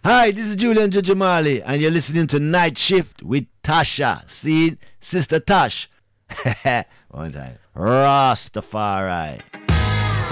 Hi, this is Julian Jajamali, and you're listening to Night Shift with Tasha. See, Sister Tash. One time. Rastafari.